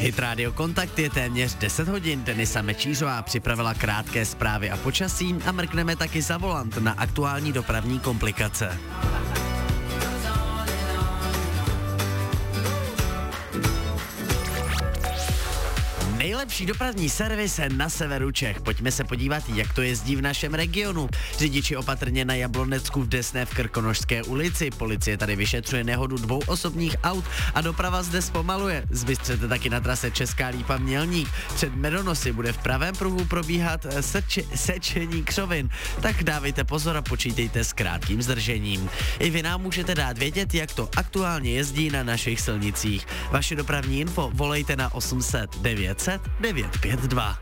Hit Radio Kontakt je téměř 10 hodin. Denisa Mečířová připravila krátké zprávy a počasí a mrkneme taky za volant na aktuální dopravní komplikace. Nejlepší dopravní servis na severu Čech. Pojďme se podívat, jak to jezdí v našem regionu. Řidiči opatrně na Jablonecku v Desné v Krkonošské ulici. Policie tady vyšetřuje nehodu 2 osobních aut a doprava zde zpomaluje. Zbystřete taky na trase Česká Lípa Mělník. Před Medonosy bude v pravém pruhu probíhat sečení křovin. Tak dávejte pozor a počítejte s krátkým zdržením. I vy nám můžete dát vědět, jak to aktuálně jezdí na našich silnicích. Vaše dopravní info volejte na 800 900 952.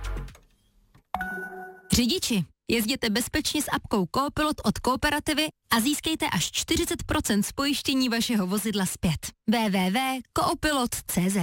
Řidiči, jezděte bezpečně s apkou Coopilot od Kooperativy a získejte až 40% z pojištění vašeho vozidla zpět. www.koopilot.cz.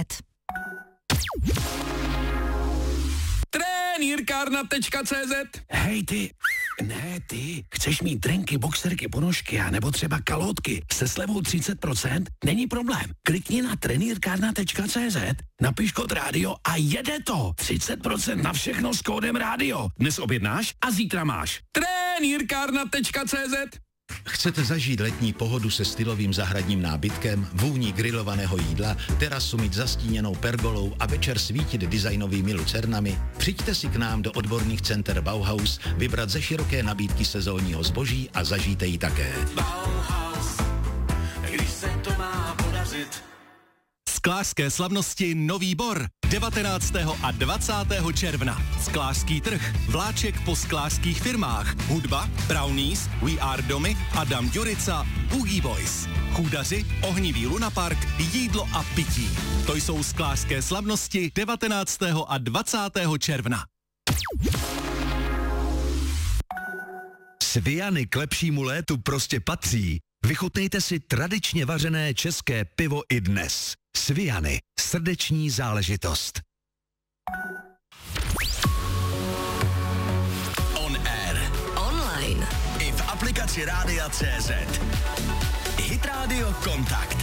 Trenýrkárna.cz. Hej ty, ne ty, chceš mít drenky, boxerky, ponožky a nebo třeba kalhotky se slevou 30%? Není problém. Klikni na trenýrkárna.cz, napiš kód rádio a jede to. 30% na všechno s kódem rádio. Dnes objednáš a zítra máš. Trenýrkárna.cz. Chcete zažít letní pohodu se stylovým zahradním nábytkem, vůní grilovaného jídla, terasu mít zastíněnou pergolou a večer svítit designovými lucernami? Přijďte si k nám do odborných center Bauhaus, vybrat ze široké nabídky sezónního zboží a zažijte ji také. Bauhaus, když se to má podařit. Sklářské slavnosti Nový Bor 19. a 20. června. Sklářský trh, vláček po sklářských firmách, hudba, Brownies, We Are Domy, Adam Ďurica, Boogie Boys. Chůdaři, ohnivý lunapark, jídlo a pití. To jsou sklářské slavnosti 19. a 20. června. Sviany k lepšímu létu prostě patří. Vychutnejte si tradičně vařené české pivo i dnes. Sviany, srdeční záležitost. On air. Online. I v aplikaci Rádia CZ. Hit Radio Kontakt.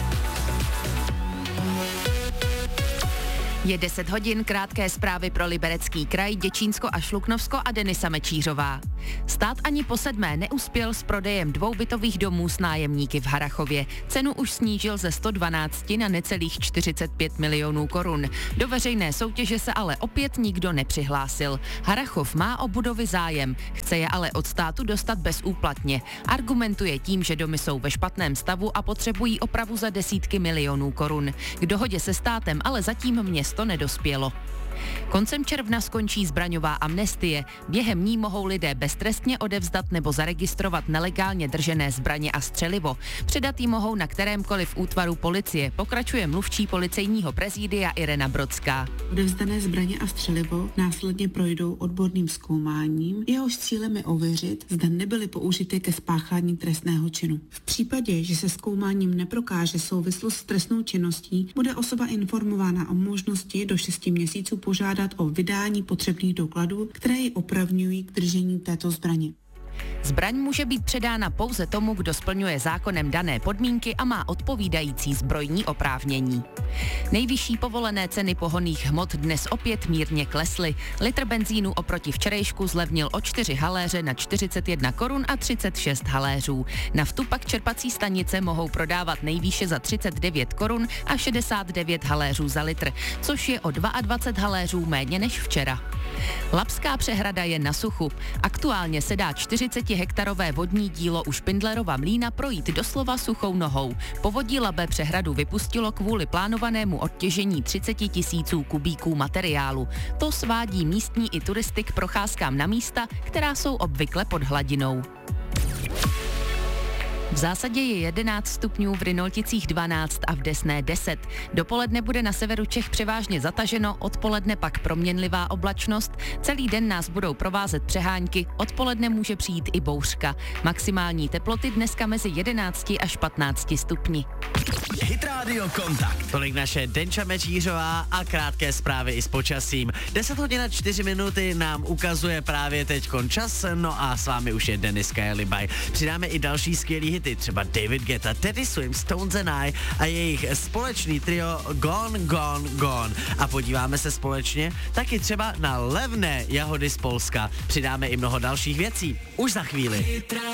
Je 10 hodin, krátké zprávy pro Liberecký kraj, Děčínsko a Šluknovsko a Denisa Mečířová. Stát ani po 7. neuspěl s prodejem 2 bytových domů s nájemníky v Harrachově. Cenu už snížil ze 112 na necelých 45 milionů korun. Do veřejné soutěže se ale opět nikdo nepřihlásil. Harrachov má o budovy zájem, chce je ale od státu dostat bezúplatně. Argumentuje tím, že domy jsou ve špatném stavu a potřebují opravu za desítky milionů korun. K dohodě se státem ale zatím město nedospělo. Koncem června skončí zbraňová amnestie. Během ní mohou lidé beztrestně odevzdat nebo zaregistrovat nelegálně držené zbraně a střelivo. Předat ji mohou na kterémkoliv útvaru policie, pokračuje mluvčí policejního prezidia Irena Brodská. Odevzdané zbraně a střelivo následně projdou odborným zkoumáním, jehož cílem je ověřit, zda nebyly použity ke spáchání trestného činu. V případě, že se zkoumáním neprokáže souvislost s trestnou činností, bude osoba informována o možnosti do 6 měsíců požádat o vydání potřebných dokladů, které ji opravňují k držení této zbraně. Zbraň může být předána pouze tomu, kdo splňuje zákonem dané podmínky a má odpovídající zbrojní oprávnění. Nejvyšší povolené ceny pohonných hmot dnes opět mírně klesly. Litr benzínu oproti včerejšku zlevnil o 4 haléře na 41 korun a 36 haléřů. Naftu pak čerpací stanice mohou prodávat nejvýše za 39 korun a 69 haléřů za litr, což je o 22 haléřů méně než včera. Labská přehrada je na suchu. Aktuálně se dá 40-hektarové vodní dílo u Špindlerova mlýna projít doslova suchou nohou. Povodí Labe přehradu vypustilo kvůli plánovanému odtěžení 30 000 kubíků materiálu. To svádí místní i turisty k procházkám na místa, která jsou obvykle pod hladinou. V zásadě je 11 stupňů, v Rynolticích 12 a v Desné 10. Dopoledne bude na severu Čech převážně zataženo, odpoledne pak proměnlivá oblačnost. Celý den nás budou provázet přehánky, odpoledne může přijít i bouřka. Maximální teploty dneska mezi 11 až 15 stupni. Hit Radio Kontakt. Tolik naše Denča Mečířová a krátké zprávy i s počasím. 10 hodin a 4 minuty nám ukazuje právě teďkon čas, no a s vámi už je Denis Kajlibaj. Přidáme i další skvělý hity hity, třeba David Guetta, Teddy Swims, Stones and I a jejich společný trio Gone, Gone, Gone. A podíváme se společně taky třeba na levné jahody z Polska. Přidáme i mnoho dalších věcí. Už za chvíli.